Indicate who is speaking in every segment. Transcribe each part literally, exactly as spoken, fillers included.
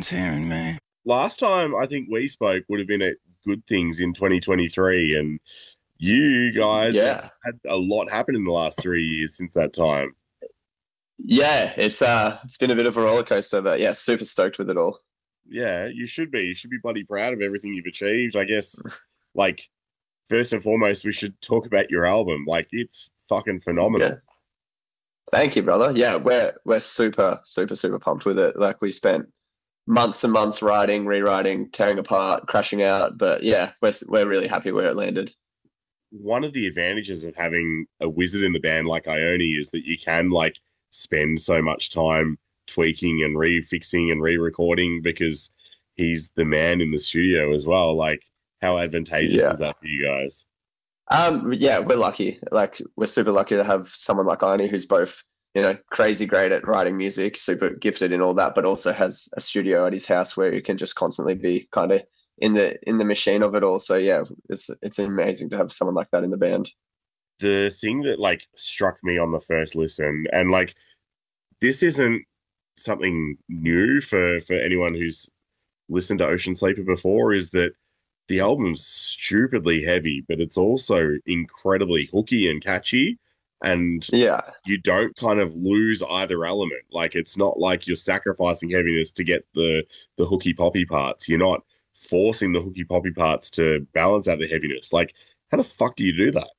Speaker 1: one's hearing me.
Speaker 2: Last time I think we spoke would have been at Good Things in twenty twenty-three, and you guys have
Speaker 3: Yeah.
Speaker 2: had a lot happen in the last three years since that time.
Speaker 3: Yeah, it's uh it's been a bit of a roller coaster, but yeah, super stoked with it all.
Speaker 2: Yeah, you should be. You should be bloody proud of everything you've achieved. I guess, like, first and foremost, we should talk about your album. Like, it's fucking phenomenal.
Speaker 3: Yeah. Thank you, brother. Yeah, we're we're super, super, super pumped with it. Like we spent months and months writing, rewriting, tearing apart, crashing out. But yeah, we're we're really happy where it landed.
Speaker 2: One of the advantages of having a wizard in the band like Ione is that you can, like, spend so much time tweaking and refixing and re-recording because he's the man in the studio as well. Like, how advantageous
Speaker 3: Yeah.
Speaker 2: is that for you guys?
Speaker 3: Um, yeah, we're lucky. Like we're super lucky to have someone like Arnie who's both, you know, crazy great at writing music, super gifted in all that, but also has a studio at his house where he can just constantly be kind of in the in the machine of it all. So yeah, it's it's amazing to have someone like that in the band.
Speaker 2: The thing that, like, struck me on the first listen, and, like, this isn't something new for for anyone who's listened to Ocean Sleeper before, is that the album's stupidly heavy, but it's also incredibly hooky and catchy, and
Speaker 3: Yeah.
Speaker 2: you don't kind of lose either element. Like, it's not like you're sacrificing heaviness to get the the hooky poppy parts. You're not forcing the hooky poppy parts to balance out the heaviness. Like, how the fuck do you do that?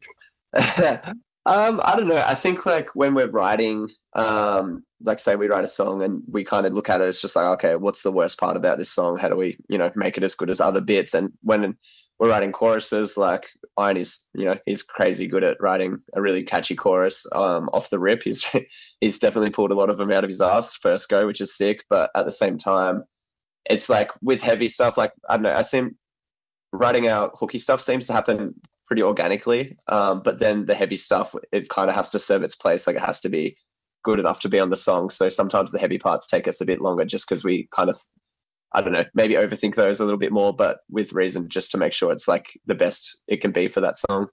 Speaker 3: um, I don't know. I think like when we're writing, um, like say we write a song and we kind of look at it, it's just like, okay, what's the worst part about this song? How do we, you know, make it as good as other bits? And when we're writing choruses, like Iron is, you know, he's crazy good at writing a really catchy chorus um, off the rip. He's he's definitely pulled a lot of them out of his ass first go, which is sick. But at the same time, it's like with heavy stuff, like I don't know, I seem writing out hooky stuff seems to happen pretty organically. Um, but then the heavy stuff, it kind of has to serve its place. Like it has to be good enough to be on the song. So sometimes the heavy parts take us a bit longer just because we kind of, I don't know, maybe overthink those a little bit more, but with reason, just to make sure it's like the best it can be for that song.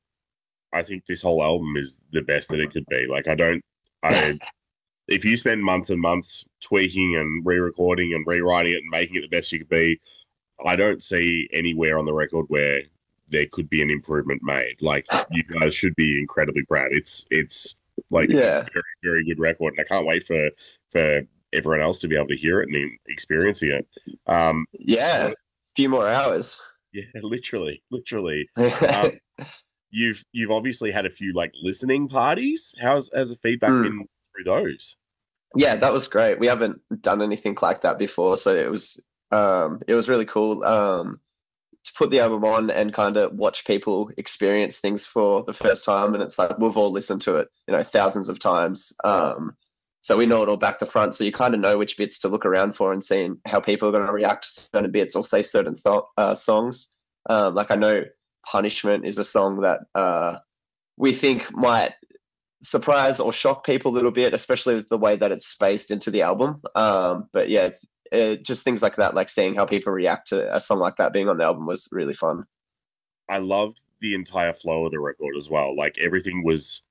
Speaker 2: I think this whole album is the best that it could be. Like, I don't, I, if you spend months and months tweaking and re-recording and rewriting it and making it the best you could be, I don't see anywhere on the record where there could be an improvement made. Like, you guys should be incredibly proud. It's, it's like
Speaker 3: Yeah.
Speaker 2: a very, very good record. And I can't wait for, for everyone else to be able to hear it and experiencing it. Um,
Speaker 3: Yeah. A few more hours.
Speaker 2: yeah, literally, literally. Um, you've, you've obviously had a few like listening parties. How's, has the feedback
Speaker 3: Mm.
Speaker 2: been through those?
Speaker 3: Yeah, that was great. We haven't done anything like that before, so it was um it was really cool um to put the album on and kind of watch people experience things for the first time. And it's like we've all listened to it, you know, thousands of times. Um so we know it all back to front. So you kind of know which bits to look around for and seeing how people are going to react to certain bits or say certain th- uh, songs. Um, like I know Punishment is a song that uh we think might surprise or shock people a little bit, especially with the way that it's spaced into the album. Um, but yeah, it, just things like that, like seeing how people react to a song like that being on the album was really fun.
Speaker 2: I loved the entire flow of the record as well. Like, everything was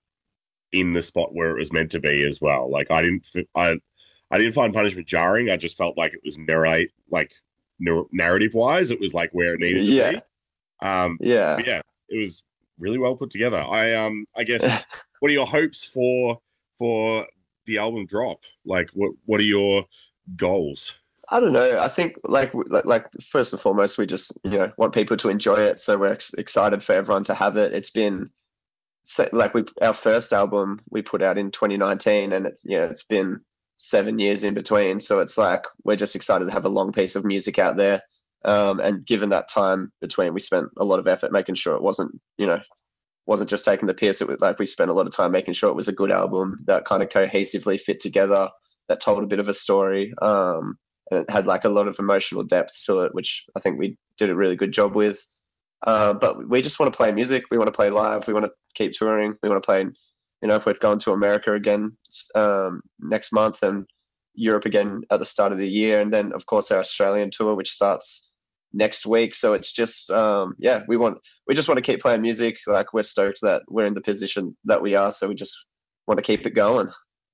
Speaker 2: in the spot where it was meant to be as well. Like, I didn't, I, I didn't find Punishment jarring. I just felt like it was narrate, like narrative wise, it was like where it needed to
Speaker 3: Yeah.
Speaker 2: be. Um,
Speaker 3: Yeah.
Speaker 2: but yeah, it was really well put together. I, um, I guess, what are your hopes for for the album drop? Like, what, what are your goals?
Speaker 3: I don't know. I think like, like like first and foremost, we just, you know, want people to enjoy it. So we're ex- excited for everyone to have it. It's been se- like we our first album we put out in twenty nineteen, and it's, you know, it's been seven years in between. So it's like we're just excited to have a long piece of music out there. Um, and given that time between, we spent a lot of effort making sure it wasn't, you know, wasn't just taking the piss. It was like we spent a lot of time making sure it was a good album that kind of cohesively fit together, that told a bit of a story. Um, and it had like a lot of emotional depth to it, which I think we did a really good job with. Uh, but we just want to play music. We want to play live. We want to keep touring. We want to play, you know, if we're going to America again um, next month and Europe again at the start of the year. And then, of course, our Australian tour, which starts next week. So it's just, um, yeah, we want, we just want to keep playing music. Like, we're stoked that we're in the position that we are. So we just want to keep it going.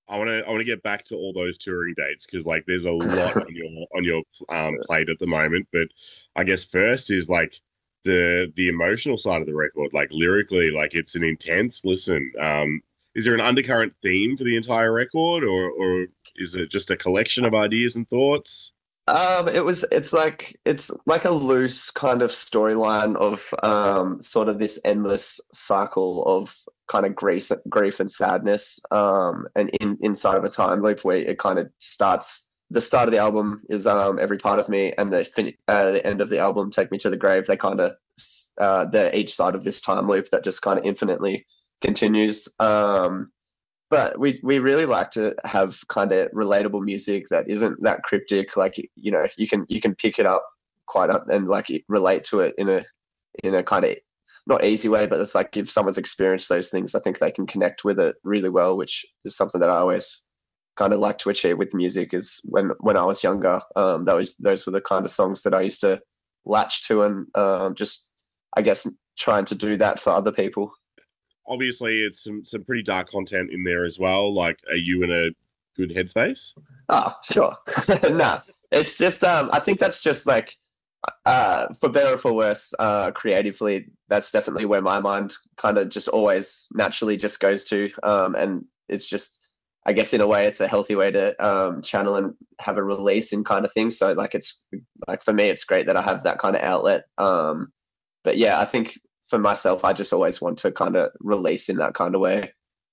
Speaker 2: I want to I want to get back to all those touring dates because like there's a lot on your on your um, plate at the moment. But I guess first is like the the emotional side of the record, like lyrically, like it's an intense listen. Um, is there an undercurrent theme for the entire record, or or is it just a collection of ideas and thoughts?
Speaker 3: Um, it was it's like it's like a loose kind of storyline of um sort of this endless cycle of kind of grief grief and sadness. Um and in inside of a time loop where it kind of starts the start of the album is um every part of me, and the fin- uh, the end of the album, Take Me to the Grave. They kind of uh they're each side of this time loop that just kind of infinitely continues. Um but we we really like to have kind of relatable music that isn't that cryptic. Like, you know, you can you can pick it up quite up and like relate to it in a in a kind of not easy way, but it's like if someone's experienced those things, I think they can connect with it really well, which is something that I always kind of like to achieve with music. Is when when I was younger, um, those those were the kind of songs that I used to latch to, and um, just I guess trying to do that for other people.
Speaker 2: Obviously, it's some some pretty dark content in there as well. Like, are you in a good headspace?
Speaker 3: Oh, sure. Nah, it's just um, I think that's just like uh, for better or for worse, uh, creatively, that's definitely where my mind kind of just always naturally just goes to. Um, and it's just, I guess in a way, it's a healthy way to um, channel and have a release and kind of thing. So like, it's like for me, it's great that I have that kind of outlet. Um, but yeah, I think for myself, I just always want to kind of release in that kind of way.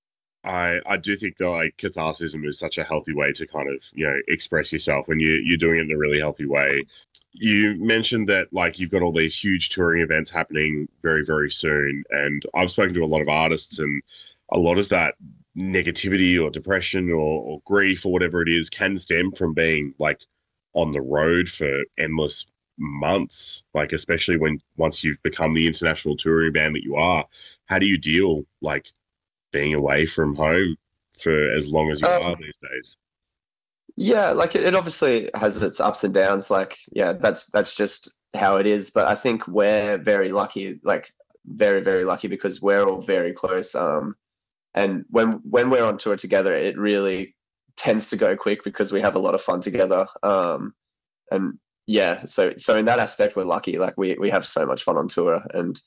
Speaker 2: I I do think that like catharsism is such a healthy way to kind of, you know, express yourself when you you're doing it in a really healthy way. You mentioned that like you've got all these huge touring events happening very, very soon. And I've spoken to a lot of artists, and a lot of that negativity or depression or, or grief or whatever it is can stem from being like on the road for endless months, like especially when once you've become the international touring band that you are. How do you deal like being away from home for as long as you
Speaker 3: Um,
Speaker 2: are these days?
Speaker 3: Yeah, like it, it obviously has its ups and downs. Like, yeah, that's that's just how it is. But I think we're very lucky, like very, very lucky because we're all very close. Um, and when when we're on tour together, it really tends to go quick because we have a lot of fun together. Um, and yeah, so so in that aspect, we're lucky. Like we we have so much fun on tour, and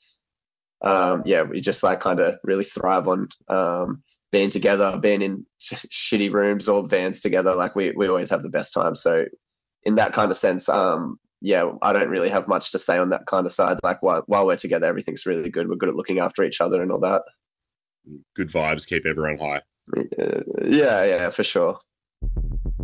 Speaker 3: um, yeah, we just like kind of really thrive on um, being together, being in sh- shitty rooms or vans together. Like we we always have the best time. So in that kind of sense, um, yeah, I don't really have much to say on that kind of side. Like while while we're together, everything's really good. We're good at looking after each other and all that.
Speaker 2: Good vibes keep everyone high.
Speaker 3: Uh, yeah, yeah, for sure.